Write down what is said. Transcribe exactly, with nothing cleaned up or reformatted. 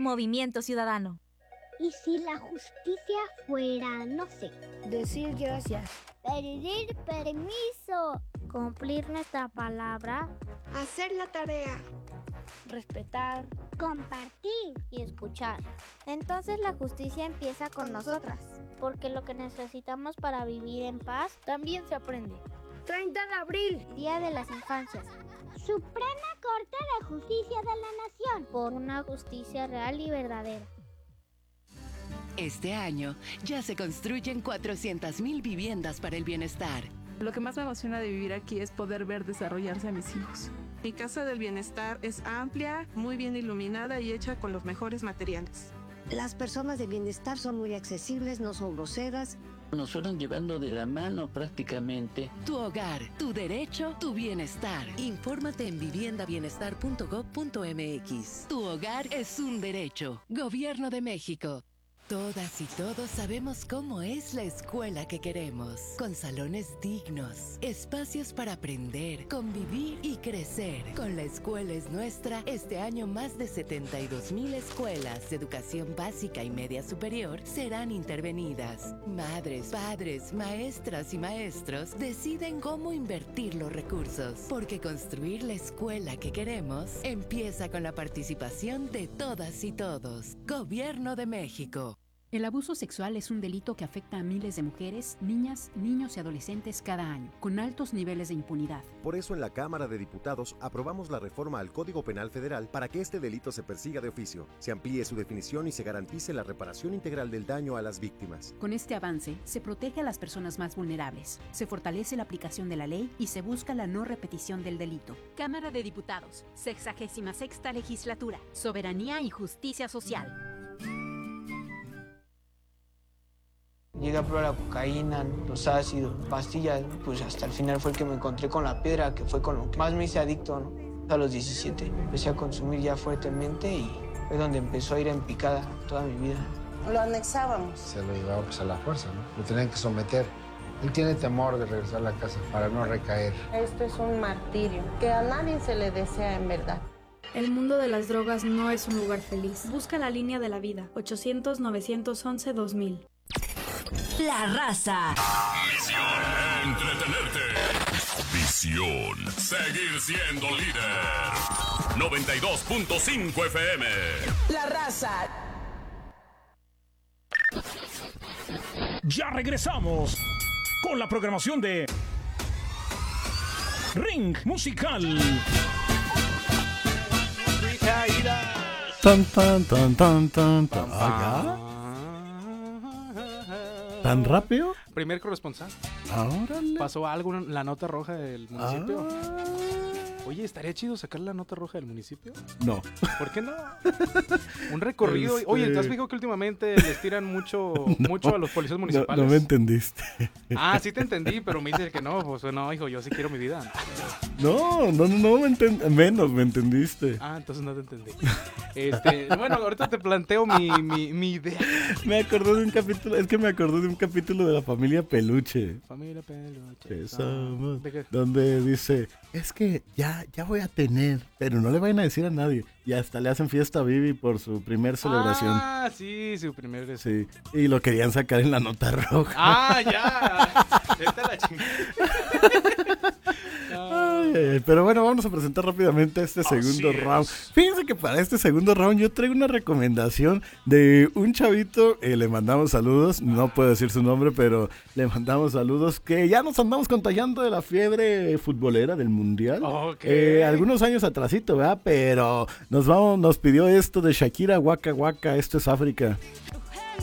Movimiento Ciudadano. ¿Y si la justicia fuera, no sé, decir gracias, pedir permiso, cumplir nuestra palabra, hacer la tarea, respetar, compartir y escuchar? Entonces la justicia empieza con nosotras, porque lo que necesitamos para vivir en paz también se aprende. treinta de abril, Día de las Infancias. Suprema Corte de Justicia de la Nación. Por una justicia real y verdadera. Este año ya se construyen cuatrocientas mil viviendas para el bienestar. Lo que más me emociona de vivir aquí es poder ver desarrollarse a mis hijos. Mi casa del bienestar es amplia, muy bien iluminada y hecha con los mejores materiales. Las personas de bienestar son muy accesibles, no son groseras. Nos fueron llevando de la mano prácticamente. Tu hogar, tu derecho, tu bienestar. Infórmate en vivienda bienestar punto gob punto mx. Tu hogar es un derecho. Gobierno de México. Todas y todos sabemos cómo es la escuela que queremos, con salones dignos, espacios para aprender, convivir y crecer. Con La Escuela es Nuestra, este año más de setenta y dos mil escuelas de educación básica y media superior serán intervenidas. Madres, padres, maestras y maestros deciden cómo invertir los recursos, porque construir la escuela que queremos empieza con la participación de todas y todos. Gobierno de México. El abuso sexual es un delito que afecta a miles de mujeres, niñas, niños y adolescentes cada año, con altos niveles de impunidad. Por eso en la Cámara de Diputados aprobamos la reforma al Código Penal Federal para que este delito se persiga de oficio, se amplíe su definición y se garantice la reparación integral del daño a las víctimas. Con este avance, se protege a las personas más vulnerables, se fortalece la aplicación de la ley y se busca la no repetición del delito. Cámara de Diputados, sexagésima sexta legislatura, soberanía y justicia social. Llegué a probar la cocaína, los ácidos, pastillas, pues hasta el final fue el que me encontré con la piedra, que fue con lo que más me hice adicto, ¿no? A los diecisiete empecé a consumir ya fuertemente y fue donde empezó a ir en picada toda mi vida. Lo anexábamos. Se lo llevaba pues a la fuerza, ¿no? Lo tenían que someter. Él tiene temor de regresar a la casa para no recaer. Esto es un martirio que a nadie se le desea en verdad. El mundo de las drogas no es un lugar feliz. Busca la línea de la vida. ochocientos, novecientos once, dos mil. La Raza. Misión: entretenerte. Visión: seguir siendo líder. noventa y dos punto cinco F M. La Raza. Ya regresamos con la programación de Ring Musical. Tan tan tan tan tan tan. ¿Ah, ya? ¿Tan rápido? Primer corresponsal. Órale. Pasó algo en la nota roja del municipio. Ah. Oye, ¿estaría chido sacar la nota roja del municipio? No. ¿Por qué no? Un recorrido. Este... Oye, ¿te has fijado que últimamente les tiran mucho, no, mucho a los policías municipales? No, no me entendiste. Ah, sí te entendí, pero me dices que no. Pues no, hijo, yo sí quiero mi vida. No, no, no, no me entendiste. Menos me entendiste. Ah, entonces no te entendí. Este, bueno, ahorita te planteo mi, mi, mi idea. Me acordé de un capítulo, es que me acordé de un capítulo de la familia Peluche. Familia Peluche. Que somos, donde dice, es que ya, ya voy a tener, pero no le vayan a decir a nadie. Y hasta le hacen fiesta a Vivi por su primer celebración. Ah, sí, su primer. Sí, y lo querían sacar en la nota roja. Ah, ya. Esta la chingada. Ay, ay, ay. Pero bueno, vamos a presentar rápidamente este segundo round. Fíjense que para este segundo round yo traigo una recomendación de un chavito, eh, le mandamos saludos, no puedo decir su nombre, pero le mandamos saludos, que ya nos andamos contagiando de la fiebre futbolera del mundial. Okay. Eh, algunos años atrasito, ¿verdad? Pero nos vamos, nos pidió esto de Shakira, Waka Waka, esto es África.